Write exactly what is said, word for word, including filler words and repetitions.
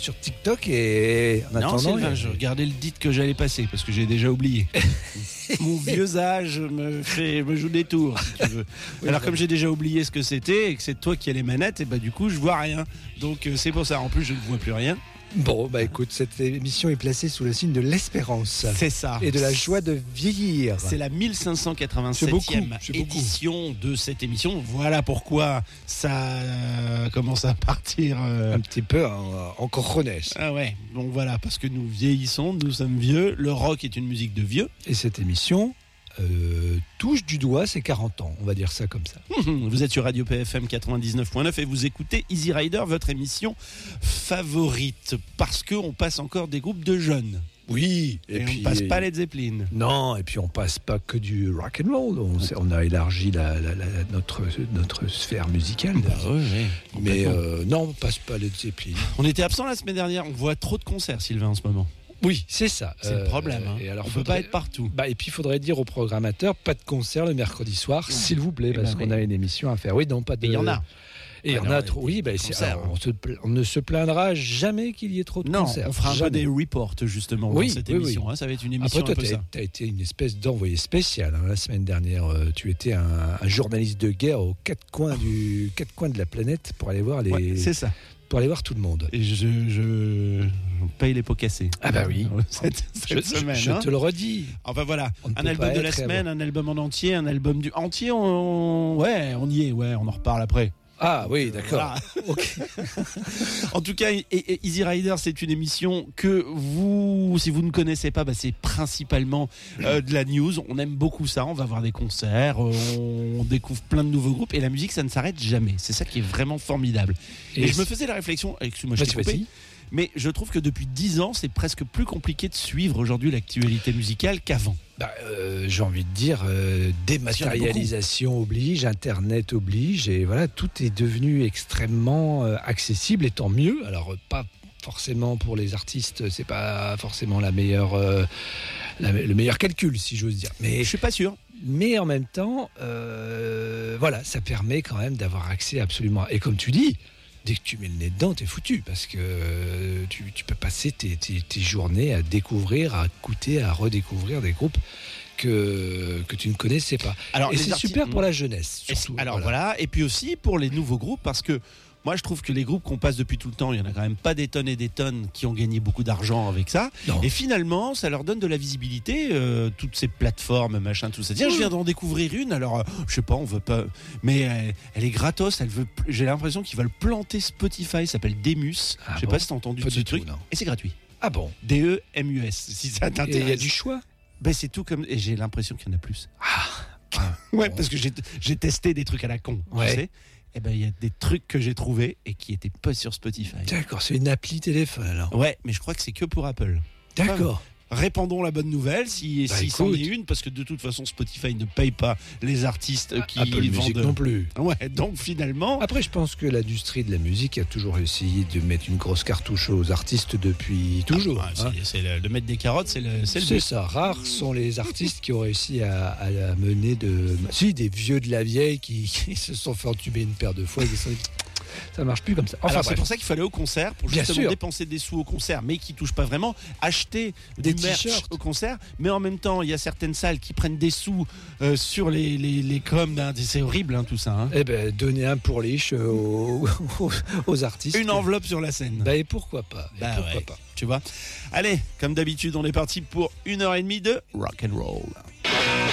sur TikTok et en Non, attendant, Sylvain, il- je regardais le dit que j'allais passer parce que j'ai déjà oublié. Mon vieux âge me fait me joue des tours, si tu veux. Oui, Alors je comme j'ai déjà oublié ce que c'était et que c'est toi qui as les manettes, et bah du coup je vois rien. Donc euh, c'est pour ça. En plus je ne vois plus rien. Bon, bah écoute, cette émission est placée sous le signe de l'espérance C'est ça. et de la joie de vieillir. C'est la mille cinq cent quatre-vingt-septième C'est beaucoup, c'est beaucoup. édition de cette émission. Voilà pourquoi ça euh, commence à partir. euh, Un petit peu en, en coronesse. Ah ouais, donc voilà, parce que nous vieillissons, nous sommes vieux. Le rock est une musique de vieux. Et cette émission euh, touche du doigt ses quarante ans, on va dire ça comme ça. Vous êtes sur Radio P F M quatre-vingt-dix-neuf point neuf et vous écoutez Easy Rider, votre émission favorite, parce qu'on passe encore des groupes de jeunes. Oui, Et, on ne passe pas Led Zeppelin. Non, et puis on passe pas que du rock and roll. On, s'est- on a élargi la, la- la- notre notre sphère musicale. Bah oui, oui, Mais complètement. euh, non, on passe pas Led Zeppelin. On était absent la semaine dernière, on voit trop de concerts, Sylvain, en ce moment. Oui, c'est ça. C'est le problème. Hein. Et alors, on ne peut faudrait- pas être partout. Bah, et puis il faudrait dire au programmateur, pas de concert le mercredi soir, s'il vous plaît, Eh parce ben qu'on oui. a une émission à faire. Oui, non, pas de. Et il y en a. Et il y Ah en non, a des- trop. Oui, bah, des c'est- concerts, alors, on, se pla- on ne se plaindra jamais qu'il y ait trop de Non, concerts. on fera un Jamais. peu des reports, justement, Oui, dans cette oui, émission. oui. Hein. Ça va être une émission Après, toi, un peu ça. tu as été une espèce d'envoyé spécial. hein. La semaine dernière, euh, tu étais un, un journaliste de guerre aux quatre coins, du, quatre coins de la planète pour aller voir les, Ouais, c'est ça. pour aller voir tout le monde. Et je, je paye les pots cassés. Ah bah oui. Cette, Je, cette semaine. je hein. te le redis. Enfin voilà, On ne un peut album pas de la être et semaine, un album en entier, un album du entier. On... Ouais, on y est. Ouais, on en reparle après. Ah oui, d'accord. Voilà. Ok. En tout cas, et- et Easy Rider, c'est une émission que vous, si vous ne connaissez pas, bah, c'est principalement euh, de la news. On aime beaucoup ça. On va voir des concerts, euh, on découvre plein de nouveaux groupes et la musique, ça ne s'arrête jamais. C'est ça qui est vraiment formidable. Et, Et je me c'est- faisais la réflexion, excuse-moi, je t'ai Vas-y, coupé, vas-y. mais je trouve que depuis dix ans, c'est presque plus compliqué de suivre aujourd'hui l'actualité musicale qu'avant. Bah, euh, j'ai envie de dire, euh, dématérialisation oblige, Internet oblige, et voilà, tout est devenu extrêmement euh, accessible, et tant mieux. Alors, euh, pas forcément pour les artistes, c'est pas forcément la meilleure, euh, la- le meilleur calcul, si j'ose dire. Mais, Je suis pas sûr. mais en même temps, euh, voilà, ça permet quand même d'avoir accès absolument. Et comme tu dis, dès que tu mets le nez dedans, t'es foutu, parce que euh, tu, tu peux passer tes, tes- tes journées à découvrir, à écouter, à redécouvrir des groupes que, que tu ne connaissais pas. Alors, Et les c'est artistes- super pour la jeunesse, Et surtout. c'est- Alors voilà. et puis aussi pour les nouveaux groupes, parce que moi je trouve que les groupes qu'on passe depuis tout le temps, il y en a quand même pas des tonnes et des tonnes qui ont gagné beaucoup d'argent avec ça. Non. Et finalement, ça leur donne de la visibilité, euh, toutes ces plateformes, machin, tout ça. Tiens, je viens d'en découvrir une, alors euh, je sais pas, on veut pas, mais elle, elle est gratos, elle veut. J'ai l'impression qu'ils veulent planter Spotify, ça s'appelle Demus. Ah je sais bon pas si t'as entendu Pas de ce du tout, truc. non. Et c'est gratuit. Ah bon? D E M U S, si ça Et il y a t'intéresse. du choix? Ben c'est tout comme. Et j'ai l'impression qu'il y en a plus. Ah, Ouais, bon. parce que j'ai j'ai testé des trucs à la con, Ouais. tu sais. Et ben il y a des trucs que j'ai trouvés et qui étaient pas sur Spotify. D'accord, c'est une appli téléphone alors. Ouais, mais je crois que c'est que pour Apple. D'accord. Répandons la bonne nouvelle si Bah, si c'en écoute. est une, parce que de toute façon Spotify ne paye pas les artistes qui Apple Music vendent. non plus. Ouais, donc finalement. Après, je pense que l'industrie de la musique a toujours essayé de mettre une grosse cartouche aux artistes depuis toujours. Ah, c'est hein. c'est le, de mettre des carottes, c'est le, c'est le C'est but. ça. Rares sont les artistes qui ont réussi à, à mener de. Si, des vieux de la vieille qui, qui se sont fait entuber une paire de fois et qui se sont dit, ça marche plus comme ça. Enfin, Alors c'est bref. pour ça qu'il fallait au concert, pour Bien justement sûr. dépenser des sous au concert, mais qui touchent pas vraiment, acheter des Des merch t-shirts. au concert, mais en même temps il y a certaines salles qui prennent des sous euh, sur les, les, les coms, hein. C'est horrible hein, tout ça. Hein. Eh ben, donner un pourliche aux, aux, aux artistes. Une enveloppe sur la scène. Bah, et pourquoi pas, et Bah pourquoi ouais, pas. tu vois. Allez, comme d'habitude, on est parti pour une heure et demie de rock and roll.